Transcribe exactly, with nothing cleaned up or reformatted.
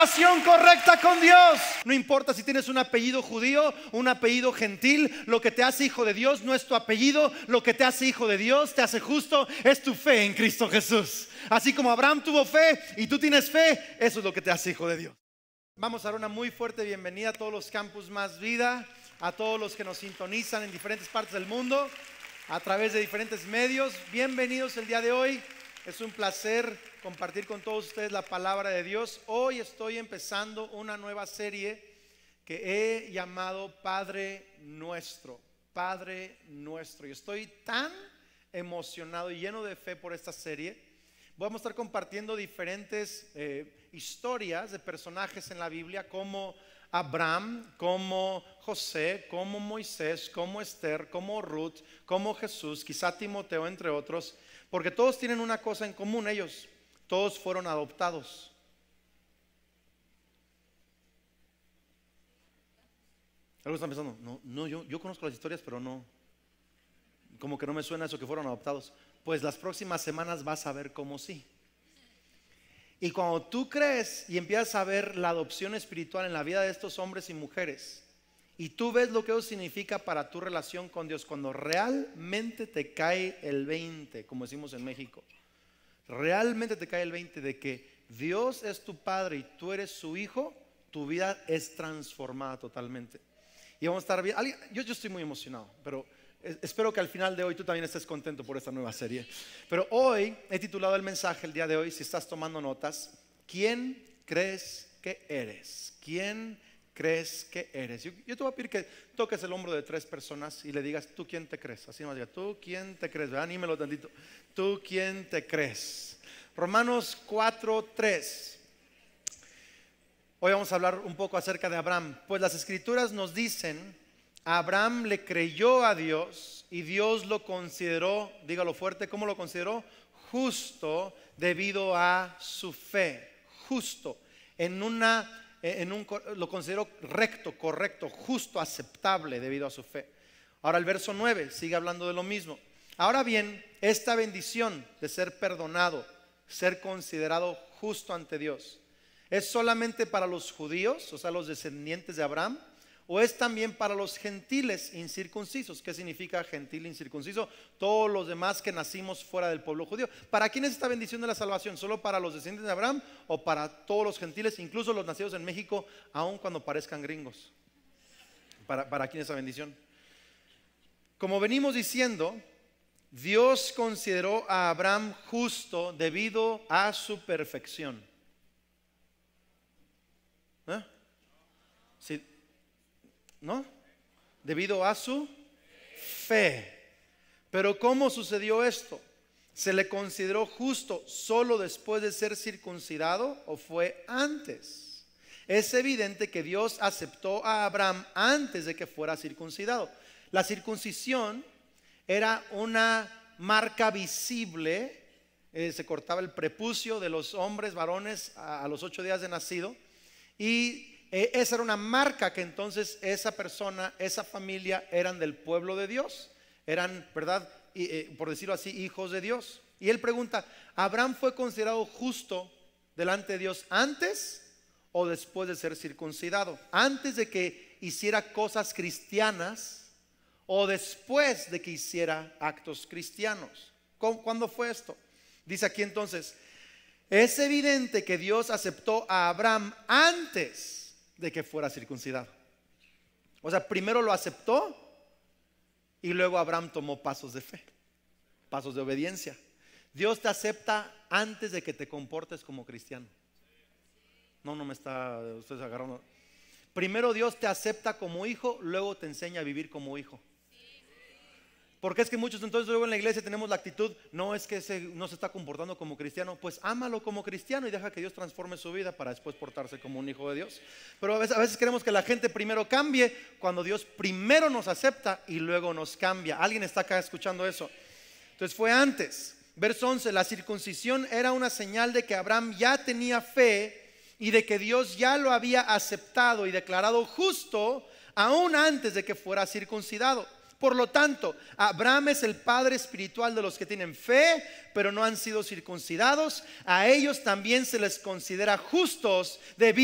relación correcta con Dios. No importa si tienes un apellido judío, un apellido gentil, lo que te hace hijo de Dios no es tu apellido, lo que te hace hijo de Dios, te hace justo, es tu fe en Cristo Jesús. Así como Abraham tuvo fe y tú tienes fe, eso es lo que te hace hijo de Dios. Vamos a dar una muy fuerte bienvenida a todos los Campus Más Vida, a todos los que nos sintonizan en diferentes partes del mundo, a través de diferentes medios. Bienvenidos el día de hoy. Es un placer compartir con todos ustedes la palabra de Dios. Hoy estoy empezando una nueva serie que he llamado Padre Nuestro. Padre Nuestro. Y estoy tan emocionado y lleno de fe por esta serie. Vamos a estar compartiendo diferentes eh, historias de personajes en la Biblia, como Abraham, como José, como Moisés, como Esther, como Ruth, como Jesús, quizá Timoteo, entre otros, porque todos tienen una cosa en común. Ellos todos fueron adoptados. Algunos están pensando, no, no yo, yo conozco las historias, pero no, como que no me suena eso que fueron adoptados. Pues las próximas semanas vas a ver cómo sí. Y cuando tú crees y empiezas a ver la adopción espiritual en la vida de estos hombres y mujeres, y tú ves lo que eso significa para tu relación con Dios, cuando realmente te cae el veinte, como decimos en México, realmente te cae el veinte de que Dios es tu Padre y tú eres su hijo, tu vida es transformada totalmente. Y vamos a estar bien. Yo, yo estoy muy emocionado, pero espero que al final de hoy tú también estés contento por esta nueva serie. Pero hoy he titulado el mensaje el día de hoy, si estás tomando notas, ¿quién crees que eres? ¿Quién crees que eres? Yo, yo te voy a pedir que toques el hombro de tres personas y le digas, ¿tú quién te crees? Así nomás diga, ¿tú quién te crees? Anímelo tantito. ¿Tú quién te crees? Romanos cuatro, tres. Hoy vamos a hablar un poco acerca de Abraham. Pues las escrituras nos dicen, Abraham le creyó a Dios y Dios lo consideró, dígalo fuerte, ¿cómo lo consideró? Justo debido a su fe. Justo. En una, en un, lo consideró recto, correcto, justo, aceptable debido a su fe. Ahora el verso nueve sigue hablando de lo mismo. Ahora bien, esta bendición de ser perdonado, ser considerado justo ante Dios, ¿es solamente para los judíos, o sea, los descendientes de Abraham? ¿O es también para los gentiles incircuncisos? ¿Qué significa gentil incircunciso? Todos los demás que nacimos fuera del pueblo judío. ¿Para quién es esta bendición de la salvación? ¿Solo para los descendientes de Abraham o para todos los gentiles, incluso los nacidos en México, aun cuando parezcan gringos? ¿Para, para quién es esa bendición? Como venimos diciendo, Dios consideró a Abraham justo debido a su perfección. ¿Eh? Sí. ¿No? Debido a su fe. Pero ¿cómo sucedió esto? ¿Se le consideró justo solo después de ser circuncidado o fue antes? Es evidente que Dios aceptó a Abraham antes de que fuera circuncidado. La circuncisión era una marca visible, eh, se cortaba el prepucio de los hombres varones a, a los ocho días de nacido, y Eh, esa era una marca que entonces esa persona, esa familia eran del pueblo de Dios, eran, ¿verdad? Y, eh, por decirlo así, hijos de Dios. Y él pregunta, ¿Abraham fue considerado justo delante de Dios antes o después de ser circuncidado? ¿Antes de que hiciera cosas cristianas o después de que hiciera actos cristianos? ¿Cuándo fue esto? Dice aquí entonces, es evidente que Dios aceptó a Abraham antes de que fuera circuncidado. O sea, primero lo aceptó y luego Abraham tomó pasos de fe, pasos de obediencia. Dios te acepta antes de que te comportes como cristiano. No, no me está ustedes agarrando. Primero Dios te acepta como hijo, luego te enseña a vivir como hijo. Porque es que muchos entonces luego en la iglesia tenemos la actitud, no es que ese no se está comportando como cristiano, pues ámalo como cristiano y deja que Dios transforme su vida para después portarse como un hijo de Dios. Pero a veces, a veces queremos que la gente primero cambie cuando Dios primero nos acepta y luego nos cambia. ¿Alguien está acá escuchando eso? Entonces fue antes. Verso once, la circuncisión era una señal de que Abraham ya tenía fe y de que Dios ya lo había aceptado y declarado justo aún antes de que fuera circuncidado. Por lo tanto, Abraham es el padre espiritual de los que tienen fe, pero no han sido circuncidados. A ellos también se les considera justos debido